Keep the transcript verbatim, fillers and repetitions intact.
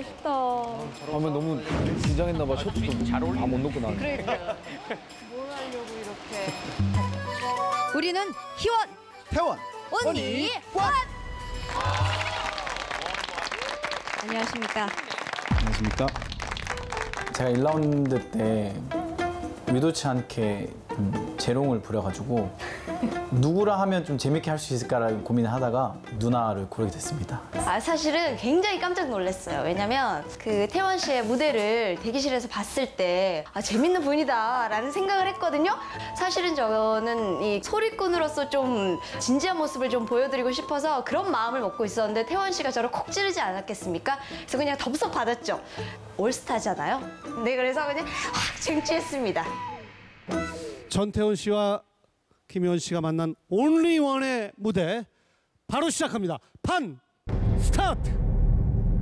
멋있다. 하면 너무 긴장했나 봐. 셔츠도 다못 넣고 나왔네. 그러니까요. 뭘 하려고 이렇게. 우리는 희원 태원 언니 원. 안녕하십니까. 안녕하십니까. 제가 일 라운드 때 의도치 않게 좀 재롱을 부려가지고 누구라 하면 좀 재밌게 할 수 있을까라는 고민을 하다가 누나를 고르게 됐습니다. 아, 사실은 굉장히 깜짝 놀랐어요. 왜냐면 그 태원 씨의 무대를 대기실에서 봤을 때 아, 재밌는 분이다라는 생각을 했거든요. 사실은 저는 이 소리꾼으로서 좀 진지한 모습을 좀 보여드리고 싶어서 그런 마음을 먹고 있었는데 태원 씨가 저를 콕 찌르지 않았겠습니까? 그래서 그냥 덥석 받았죠. 올스타잖아요. 네, 그래서 그냥 확 쟁취했습니다. 전태원 씨와 김희원 씨가 만난 온리원의 무대 바로 시작합니다. 판 스타트!